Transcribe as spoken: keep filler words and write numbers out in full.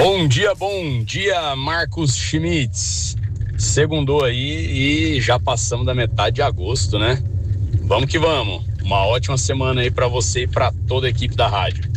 Bom dia, bom dia, Marcos Schmitz. Segundou aí e já passamos da metade de agosto, né? Vamos que vamos. Uma ótima semana aí pra você e pra toda a equipe da rádio.